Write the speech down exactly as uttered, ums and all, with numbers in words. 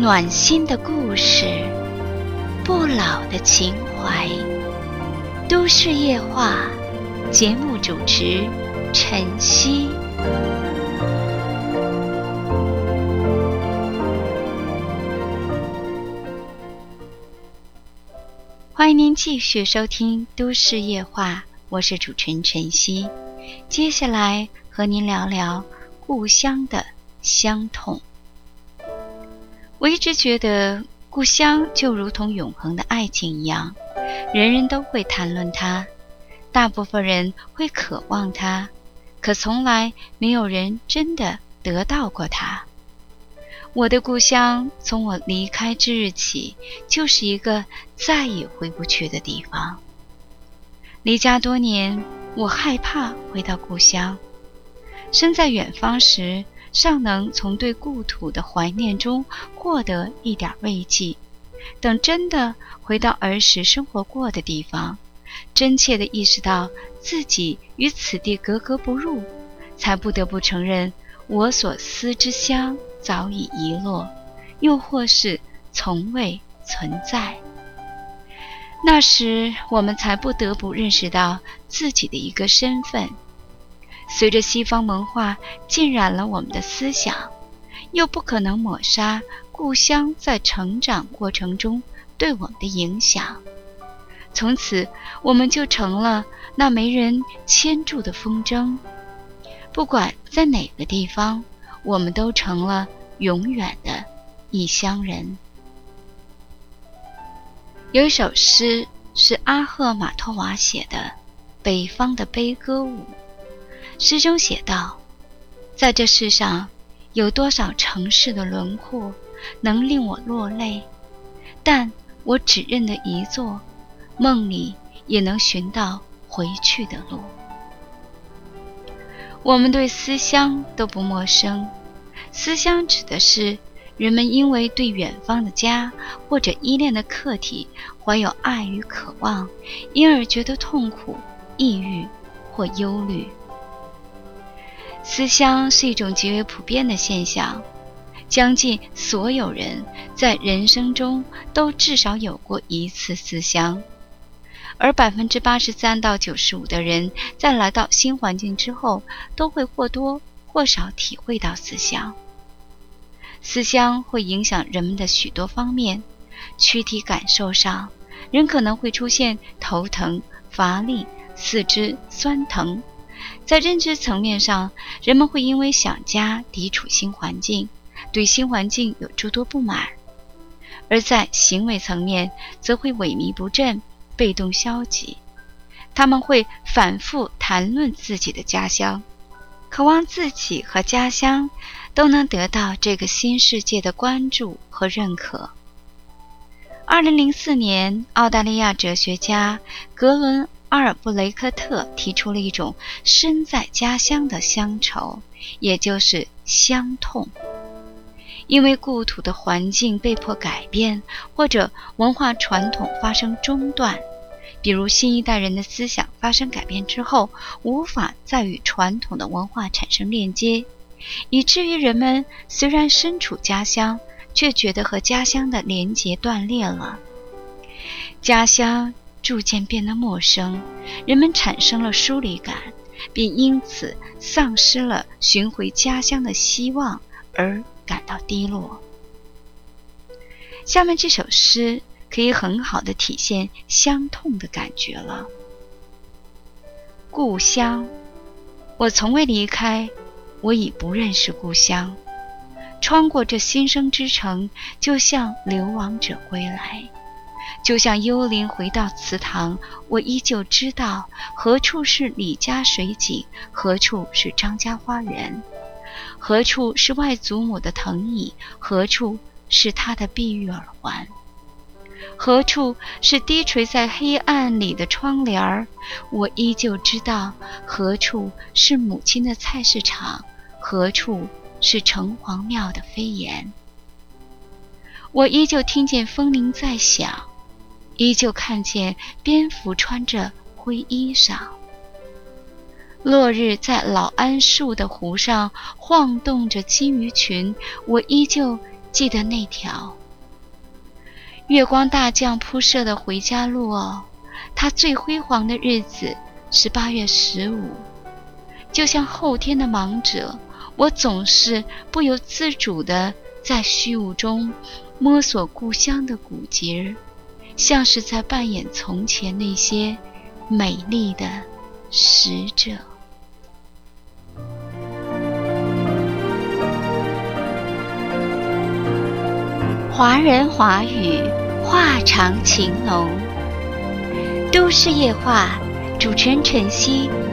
暖心的故事，不老的情怀。都市夜话节目主持晨曦。欢迎您继续收听都市夜话，我是主持人晨曦。接下来和您聊聊故乡的乡痛。我一直觉得故乡就如同永恒的爱情一样，人人都会谈论它，大部分人会渴望它，可从来没有人真的得到过它。我的故乡从我离开之日起，就是一个再也回不去的地方。离家多年，我害怕回到故乡。身在远方时，尚能从对故土的怀念中获得一点慰藉，等真的回到儿时生活过的地方，真切地意识到自己与此地格格不入，才不得不承认我所思之乡早已遗落，又或是从未存在。那时我们才不得不认识到自己的一个身份。随着西方文化浸染了我们的思想，又不可能抹杀故乡在成长过程中对我们的影响。从此我们就成了那没人牵住的风筝，不管在哪个地方，我们都成了永远的异乡人。有一首诗是阿赫玛托娃写的《北方的悲歌舞》。诗中写道，在这世上有多少城市的轮廓能令我落泪，但我只认得一座，梦里也能寻到回去的路。我们对思乡都不陌生，思乡指的是人们因为对远方的家或者依恋的客体怀有爱与渴望，因而觉得痛苦、抑郁或忧虑。思乡是一种极为普遍的现象，将近所有人在人生中都至少有过一次思乡，而百分之八十三到九十五的人在来到新环境之后，都会或多或少体会到思乡。思乡会影响人们的许多方面，躯体感受上，人可能会出现头疼、乏力、四肢酸疼。在认知层面上，人们会因为想家抵触新环境，对新环境有诸多不满；而在行为层面，则会萎靡不振、被动消极。他们会反复谈论自己的家乡，渴望自己和家乡都能得到这个新世界的关注和认可。二零零四年，澳大利亚哲学家格伦阿尔布雷克特提出了一种身在家乡的乡愁，也就是乡痛。因为故土的环境被迫改变，或者文化传统发生中断，比如新一代人的思想发生改变之后，无法再与传统的文化产生链接，以至于人们虽然身处家乡，却觉得和家乡的连结断裂了。家乡逐渐变得陌生，人们产生了疏离感，并因此丧失了寻回家乡的希望，而感到低落。下面这首诗可以很好地体现乡痛的感觉了。故乡，我从未离开，我已不认识故乡。穿过这新生之城，就像流亡者归来，就像幽灵回到祠堂，我依旧知道何处是李家水井，何处是张家花园，何处是外祖母的藤椅，何处是她的碧玉耳环，何处是低垂在黑暗里的窗帘儿，我依旧知道何处是母亲的菜市场，何处是城隍庙的飞檐。我依旧听见风铃在响，依旧看见蝙蝠穿着灰衣裳。落日在老桉树的湖上晃动着金鱼群，我依旧记得那条月光大将铺设的回家路哦，它最辉煌的日子是八月十五。就像后天的盲者，我总是不由自主地在虚无中摸索故乡的古节，像是在扮演从前那些美丽的使者。华人华语，话长情浓。都市夜话，主持人晨曦